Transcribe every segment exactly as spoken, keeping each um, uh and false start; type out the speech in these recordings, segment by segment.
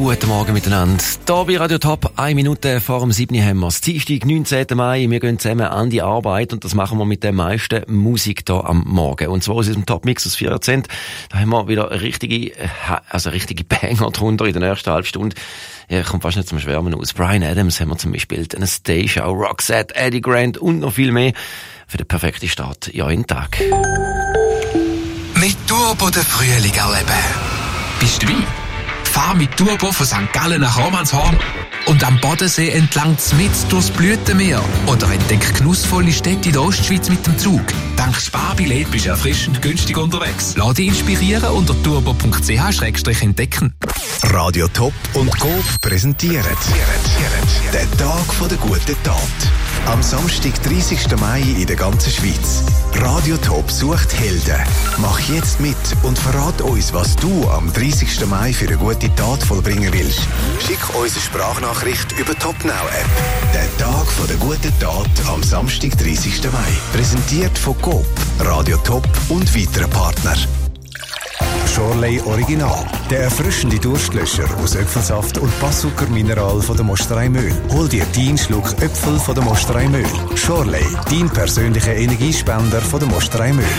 Guten Morgen miteinander. Hier bei Radio Top, eine Minute vor dem siebten haben wir es. Dienstag, neunzehnten Mai. Wir gehen zusammen an die Arbeit und das machen wir mit der meisten Musik hier am Morgen. Und zwar aus unserem Top-Mix aus vier Jahrzehnten. Da haben wir wieder richtige, also richtige Banger drunter in der ersten Halbstunde. Ja, kommt fast nicht zum Schwärmen aus. Bryan Adams haben wir zum Beispiel, Anastacia, Roxette, Eddie Grant und noch viel mehr für den perfekten Start in euren Tag. Mit Turbo den Frühling erleben. Bist du dabei? Fahr mit Turbo von Sankt Gallen nach Romanshorn und am Bodensee entlang mitten durchs Blütenmeer. Oder entdeck genussvolle Städte in der Ostschweiz mit dem Zug. Dank Sparbillett bist du erfrischend günstig unterwegs. Lass dich inspirieren unter turbo punkt c h schrägstrich entdecken. Radio Top und Coop präsentieren den Tag von der guten Tat. Am Samstag, dreißigsten Mai in der ganzen Schweiz. Radio Top sucht Helden. Mach jetzt mit und verrat uns, was du am dreißigsten Mai für eine gute Tat vollbringen willst. Schick uns eine Sprachnachricht über Top Now App. Der Tag von der guten Tat am Samstag, dreißigsten Mai. Präsentiert von Coop, Radio Top und weiteren Partnern. Shorley Original. Der erfrischende Durstlöscher aus Äpfelsaft und Passzuckermineral von der Mosterei Möhl. Hol dir deinen Schluck Äpfel von der Mosterei Möhl. Shorley, dein persönlicher Energiespender von der Mosterei Möhl.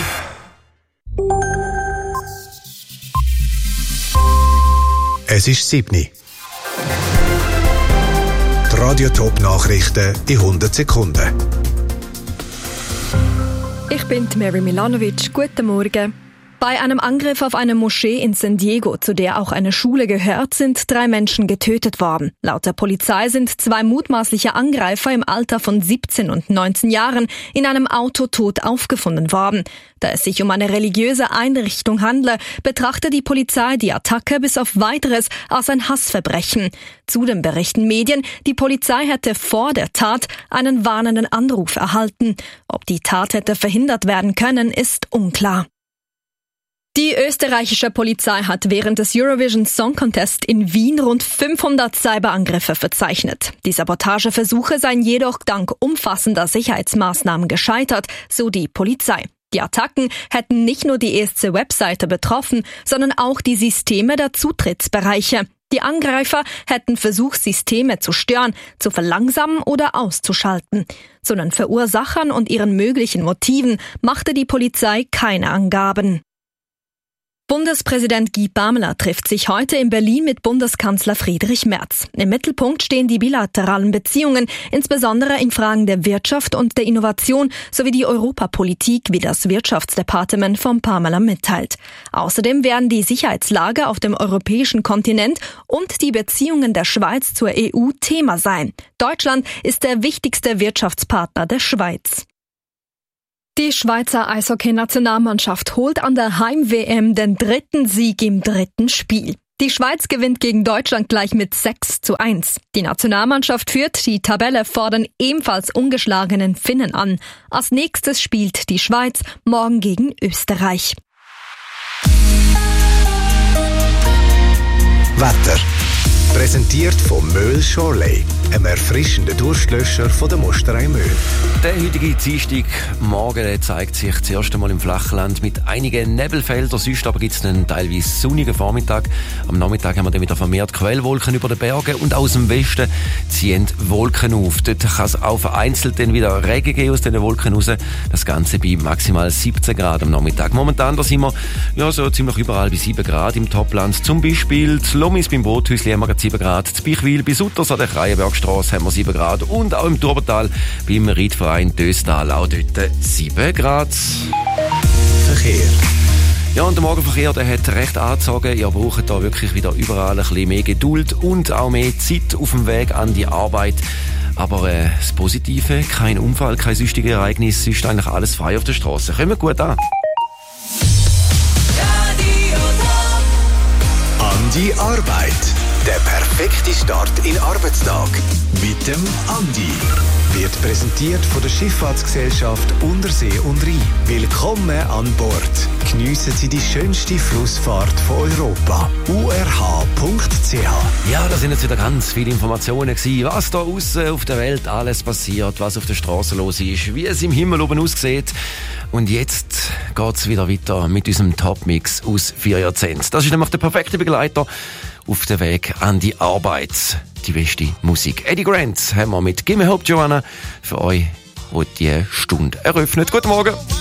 Es ist siebni. Die Radio Top Nachrichten in hundert Sekunden. Ich bin Mary Milanovic. Guten Morgen. Bei einem Angriff auf eine Moschee in San Diego, zu der auch eine Schule gehört, sind drei Menschen getötet worden. Laut der Polizei sind zwei mutmaßliche Angreifer im Alter von siebzehn und neunzehn Jahren in einem Auto tot aufgefunden worden. Da es sich um eine religiöse Einrichtung handle, betrachtet die Polizei die Attacke bis auf Weiteres als ein Hassverbrechen. Zudem berichten Medien, die Polizei hätte vor der Tat einen warnenden Anruf erhalten. Ob die Tat hätte verhindert werden können, ist unklar. Die österreichische Polizei hat während des Eurovision Song Contest in Wien rund fünfhundert Cyberangriffe verzeichnet. Die Sabotageversuche seien jedoch dank umfassender Sicherheitsmaßnahmen gescheitert, so die Polizei. Die Attacken hätten nicht nur die E S C-Webseite betroffen, sondern auch die Systeme der Zutrittsbereiche. Die Angreifer hätten versucht, Systeme zu stören, zu verlangsamen oder auszuschalten. Zu den Verursachern und ihren möglichen Motiven machte die Polizei keine Angaben. Bundespräsident Guy Parmelin trifft sich heute in Berlin mit Bundeskanzler Friedrich Merz. Im Mittelpunkt stehen die bilateralen Beziehungen, insbesondere in Fragen der Wirtschaft und der Innovation sowie die Europapolitik, wie das Wirtschaftsdepartement von Parmelin mitteilt. Außerdem werden die Sicherheitslage auf dem europäischen Kontinent und die Beziehungen der Schweiz zur E U Thema sein. Deutschland ist der wichtigste Wirtschaftspartner der Schweiz. Die Schweizer Eishockey-Nationalmannschaft holt an der Heim-W M den dritten Sieg im dritten Spiel. Die Schweiz gewinnt gegen Deutschland gleich mit sechs zu eins. Die Nationalmannschaft führt die Tabelle vor den ebenfalls ungeschlagenen Finnen an. Als nächstes spielt die Schweiz morgen gegen Österreich. Wetter. Präsentiert von Möhl Shorley, einem erfrischenden Durstlöscher von der Mosterei Möhl. Der heutige Dienstagmorgen zeigt sich das erste Mal im Flachland mit einigen Nebelfeldern. Sonst aber gibt es einen teilweise sonnigen Vormittag. Am Nachmittag haben wir dann wieder vermehrt Quellwolken über den Bergen und aus dem Westen ziehen Wolken auf. Dort kann es auch vereinzelt dann wieder Regen geben aus diesen Wolken raus. Das Ganze bei maximal siebzehn Grad am Nachmittag. Momentan da sind wir ja, so ziemlich überall bei sieben Grad im Topland. Zum Beispiel zu Lomis beim Bothäusli haben wir sieben Grad, zu Bichwil bei Sutters an der Kreienbergstrasse haben wir sieben Grad und auch im Turbental beim Reitverein Döstal auch dort sieben Grad. Verkehr. Ja, und der Morgenverkehr, der hat recht angezogen. Ihr braucht da wirklich wieder überall ein bisschen mehr Geduld und auch mehr Zeit auf dem Weg an die Arbeit. Aber äh, das Positive, kein Unfall, kein sonstiges Ereignis, ist eigentlich alles frei auf der Straße. Kommen wir gut an. An die Arbeit. Der perfekte Start in den Arbeitstag. Mit dem Andi. Wird präsentiert von der Schifffahrtsgesellschaft Untersee und Rhein. Willkommen an Bord. Geniessen Sie die schönste Flussfahrt von Europa. u r h punkt c h. Ja, da sind jetzt wieder ganz viele Informationen gewesen, was da aussen auf der Welt alles passiert, was auf der Straße los ist, wie es im Himmel oben aussieht. Und jetzt geht's wieder weiter mit unserem Top-Mix aus vier Jahrzehnten. Das ist nämlich der perfekte Begleiter auf den Weg an die Arbeit. Die beste Musik. Eddie Grant haben wir mit Gimme Hope, Joanna, für euch, die die Stunde eröffnet. Guten Morgen.